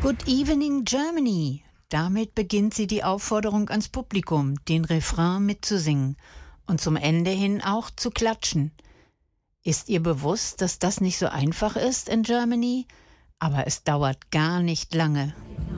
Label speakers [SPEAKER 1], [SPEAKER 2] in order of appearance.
[SPEAKER 1] Good Evening Germany. Damit beginnt sie die Aufforderung ans Publikum, den Refrain mitzusingen und zum Ende hin auch zu klatschen. Ist ihr bewusst, dass das nicht so einfach ist in Germany? Aber es dauert gar nicht lange.